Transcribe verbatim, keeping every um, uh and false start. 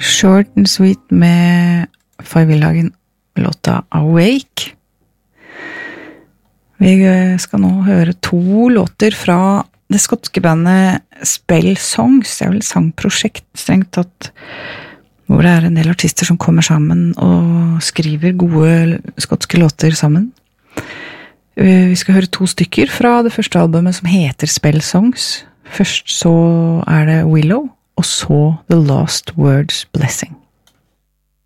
Short and Sweet med Five-Villagen, låta Awake. Vi skal nå høre to låter fra det skotske bandet Spell Songs. Det er vel et sangprosjekt, strengt tatt, hvor det er en del artister som kommer sammen og skriver gode skotske låter sammen. Vi skal høre to stykker fra det første albumet som heter Spell Songs. Først så er det Willow, og så The Last Words Blessing.